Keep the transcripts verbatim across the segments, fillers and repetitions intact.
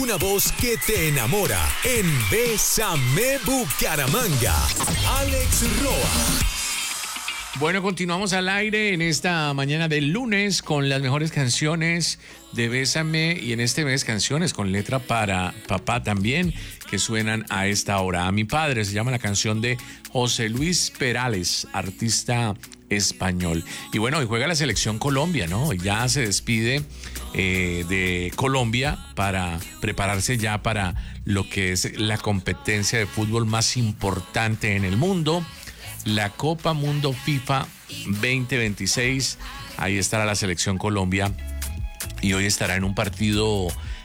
una voz que te enamora en Bésame Bucaramanga. Alex Roa. Bueno, continuamos al aire en esta mañana del lunes con las mejores canciones de Bésame y en este mes canciones con letra para papá también que suenan a esta hora. A mi padre se llama la canción de José Luis Perales, artista español. Y bueno, hoy juega la selección Colombia, ¿no? Ya se despide eh, de Colombia para prepararse ya para lo que es la competencia de fútbol más importante en el mundo, la Copa Mundo FIFA veinte veintiséis. Ahí estará la selección Colombia y hoy estará en un partido,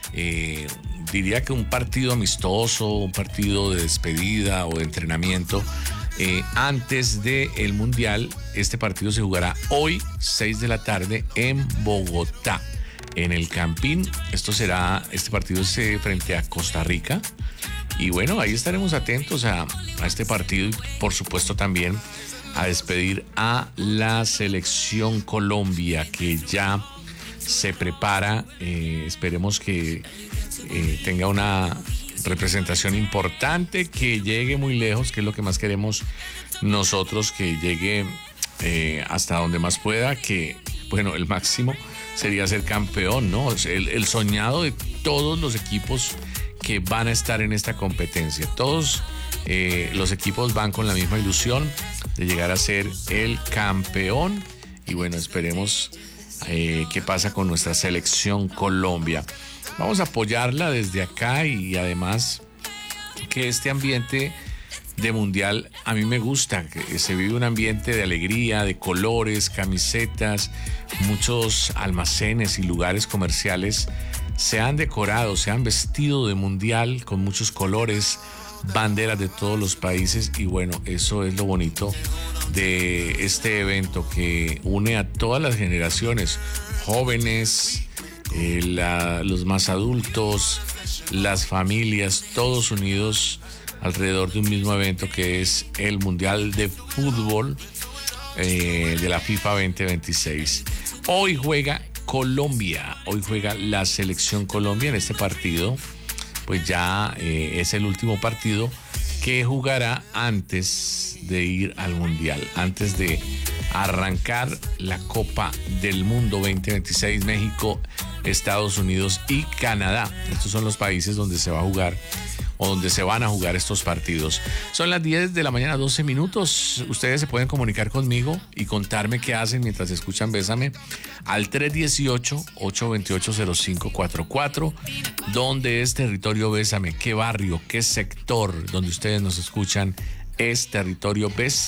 eh, diría que un partido amistoso, un partido de despedida o de entrenamiento eh, antes del Mundial. Este partido se jugará hoy, seis de la tarde, en Bogotá, en el Campín. Esto será, este partido es eh, frente a Costa Rica. Y bueno, ahí estaremos atentos a, a este partido y por supuesto también a despedir a la selección Colombia que ya se prepara. Eh, esperemos que eh, tenga una representación importante, que llegue muy lejos, que es lo que más queremos nosotros, que llegue eh, hasta donde más pueda, que bueno, el máximo sería ser campeón, ¿no? El, el soñado de todos los equipos que van a estar en esta competencia. Todos eh, los equipos van con la misma ilusión de llegar a ser el campeón. Y bueno, esperemos eh, qué pasa con nuestra selección Colombia. Vamos a apoyarla desde acá y además que este ambiente de mundial a mí me gusta, que se vive un ambiente de alegría, de colores, camisetas, muchos almacenes y lugares comerciales se han decorado, se han vestido de mundial con muchos colores, banderas de todos los países y bueno, eso es lo bonito de este evento que une a todas las generaciones, jóvenes, eh, la, los más adultos, las familias, todos unidos alrededor de un mismo evento que es el Mundial de Fútbol eh, de la FIFA veinte veintiséis. Hoy juega Colombia, hoy juega la selección Colombia en este partido, pues ya eh, es el último partido que jugará antes de ir al Mundial, antes de arrancar la Copa del Mundo veinte veintiséis, México, Estados Unidos y Canadá. Estos son los países donde se va a jugar o donde se van a jugar estos partidos. Son las diez de la mañana, doce minutos. Ustedes se pueden comunicar conmigo y contarme qué hacen mientras escuchan Bésame al tres uno ocho, ocho dos ocho, cero cinco cuatro cuatro. ¿Dónde es territorio Bésame? ¿Qué barrio, qué sector donde ustedes nos escuchan es territorio Bésame?